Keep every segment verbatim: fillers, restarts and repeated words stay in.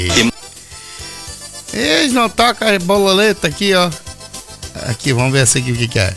Eles não tocam a bololeta aqui, ó. Aqui, vamos ver essa aqui o que, que é.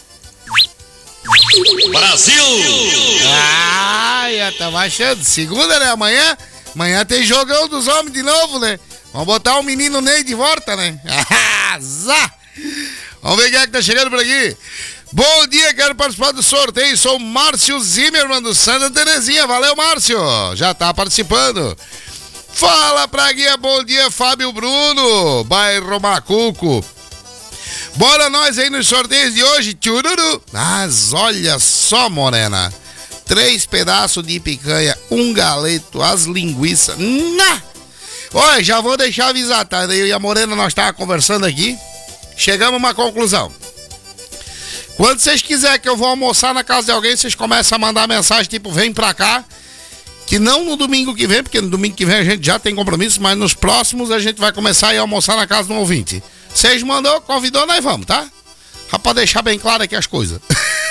Brasil! Ah, já tá baixando. Segunda, né? Amanhã, amanhã tem jogão dos homens de novo, né? Vamos botar o menino Ney de volta, né? Zá! Vamos ver quem é que tá chegando por aqui. Bom dia, quero participar do sorteio. Sou o Márcio Zimmermann do Santa Terezinha. Valeu, Márcio. Já tá participando. Fala, Praguinha. Bom dia, Fábio Bruno, bairro Macuco. Bora nós aí nos sorteios de hoje. Tchururu. Mas olha só, morena. Três pedaços de picanha, um galeto, as linguiças. Nah! Olha, já vou deixar avisar, tá? Eu e a morena, nós tava conversando aqui. Chegamos a uma conclusão. Quando vocês quiserem que eu vou almoçar na casa de alguém, vocês começam a mandar mensagem tipo, vem pra cá. Que não no domingo que vem, porque no domingo que vem a gente já tem compromisso, mas nos próximos a gente vai começar a ir almoçar na casa de um ouvinte. Vocês mandou, convidou, nós vamos, tá? Só pra deixar bem claro aqui as coisas.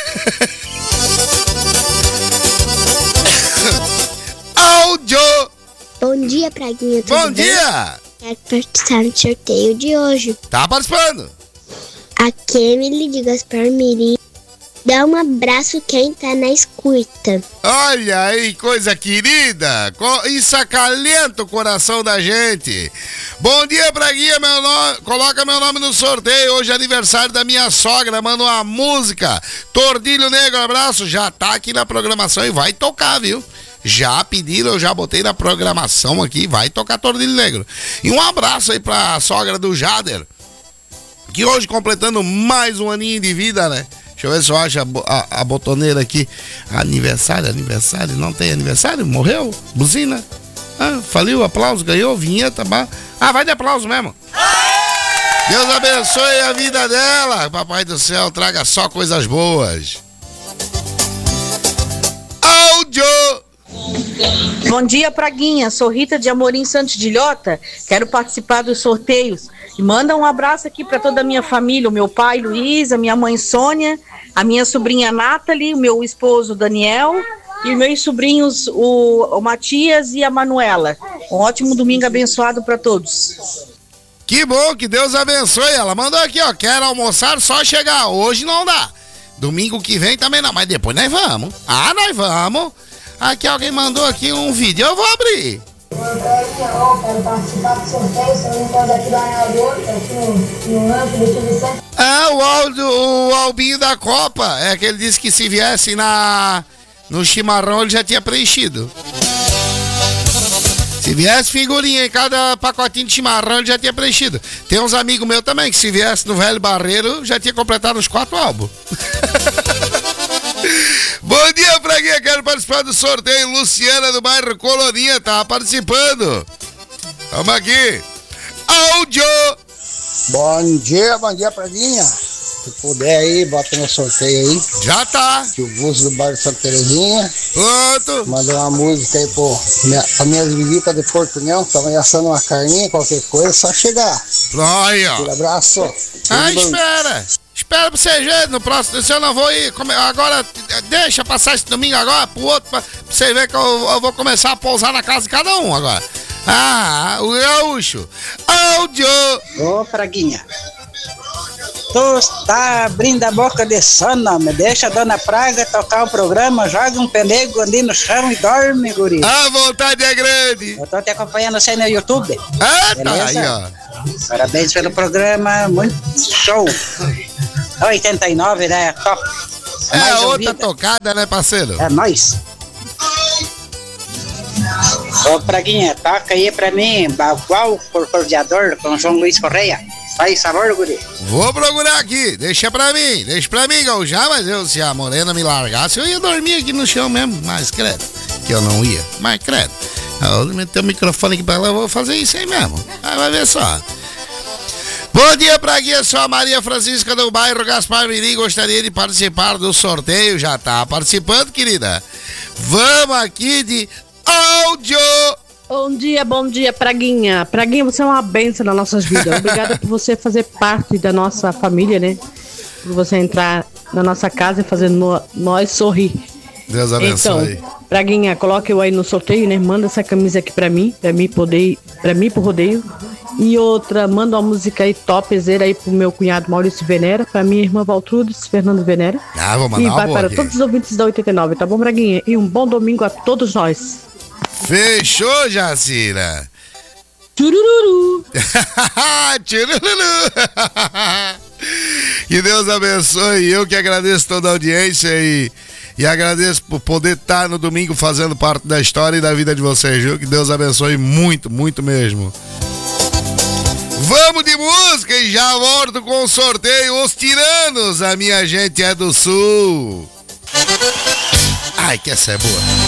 Áudio! Bom dia, Praguinha. Tudo Bom bem? dia! Quero participar do sorteio de hoje. Tá participando? A Kemily de Gaspar Mirim. Dá um abraço quem tá na escuta. Olha aí, coisa querida. Isso acalenta o coração da gente. Bom dia, Braguinha. Meu nome, coloca meu nome no sorteio. Hoje é aniversário da minha sogra. Manda uma música. Tordilho Negro, abraço. Já tá aqui na programação e vai tocar, viu? Já pediram, eu já botei na programação aqui. Vai tocar Tordilho Negro. E um abraço aí pra sogra do Jader, que hoje completando mais um aninho de vida, né? Deixa eu ver se eu acho a, a, a botoneira aqui. Aniversário, aniversário, não tem aniversário? Morreu? Buzina? Ah, faliu, aplauso, ganhou, vinheta, bah. Ah, vai de aplauso mesmo. Deus abençoe a vida dela. Papai do céu, traga só coisas boas. Áudio! Bom dia, Praguinha. Sou Rita de Amorim Santos de Ilhota. Quero participar dos sorteios. E manda um abraço aqui para toda a minha família, o meu pai Luiz, a minha mãe Sônia, a minha sobrinha Nathalie, o meu esposo Daniel e meus sobrinhos o, o Matias e a Manuela. Um ótimo domingo abençoado para todos. Que bom, que Deus abençoe. Ela mandou aqui, ó, quero almoçar, só chegar. Hoje não dá. Domingo que vem também não, mas depois nós vamos. Ah, nós vamos. Aqui alguém mandou aqui um vídeo, eu vou abrir. Quero participar do sorteio, se eu não pode aqui do Anel aqui no, no rancho do Silvio Vicente. Ah, o, Aldo, o Albinho da Copa. É que ele disse que se viesse na, no chimarrão ele já tinha preenchido. Se viesse figurinha em cada pacotinho de chimarrão ele já tinha preenchido. Tem uns amigos meus também que se viesse no Velho Barreiro já tinha completado os quatro álbuns. Bom dia, Praguinha, quero participar do sorteio. Luciana do bairro Coloninha tá participando. Vamos aqui. Áudio! Bom dia, bom dia, Praguinha. Se puder aí, bota no sorteio aí. Já tá. Que o Búzio do bairro Santa Terezinha. Pronto. Mandei uma música aí pro, minha, pra minhas visitas de Porto União. Tava assando uma carninha, qualquer coisa, só chegar. Olha. Um abraço. Ah, espera. Espera pra você ver no próximo. Se eu não vou ir. Agora, deixa passar esse domingo agora pro outro. Pra você ver que eu, eu vou começar a pousar na casa de cada um agora. Ah, o gaúcho. Áudio. Ô, Praguinha. Tu está abrindo a boca de sono. Me deixa a dona Praga tocar o programa. Joga um pelego ali no chão e dorme, guri. A vontade é grande. Eu tô te acompanhando você no YouTube. Ah, tá aí, ó. Parabéns pelo programa. Muito show. oitenta e nove, né? Top. É Mais outra ouvida. tocada, né, parceiro? É nóis. Ô, Praguinha, toca aí pra mim. Bagual Corcoviador com João Luiz Correia. Faz sabor, guri. Vou procurar aqui. Deixa pra mim. Deixa pra mim, já, mas eu, se a morena me largasse, eu ia dormir aqui no chão mesmo. Mas credo, que eu não ia. Mas credo. Eu meter o microfone aqui pra ela, eu vou fazer isso aí mesmo. Aí vai ver só. Bom dia, Praguinha, sou a Maria Francisca do bairro Gaspar Mirim, gostaria de participar do sorteio, já tá participando, querida? Vamos aqui de áudio! Bom dia, bom dia, Praguinha. Praguinha, você é uma bênção nas nossas vidas. Obrigada por você fazer parte da nossa família, né? Por você entrar na nossa casa e fazer no, nós sorrir. Deus abençoe. Então, Praguinha, coloque eu aí no sorteio, né? Manda essa camisa aqui pra mim, pra mim poder, pra mim pro rodeio. E outra, manda uma música aí topzera aí pro meu cunhado Maurício Venera, pra minha irmã Valtrudes Fernando Venera. Ah, vou mandar e uma vai boa para aqui. todos os ouvintes da oitenta e nove, tá bom, Braguinha? E um bom domingo a todos nós. Fechou, Jacira. Tchurururu. Tchurururu. Que Deus abençoe. Eu que agradeço toda a audiência e, e agradeço por poder estar no domingo fazendo parte da história e da vida de vocês, viu? Que Deus abençoe muito, muito mesmo. Vamos de música e já volto com o sorteio. Os Tiranos, a minha gente é do Sul. Ai, que essa é boa.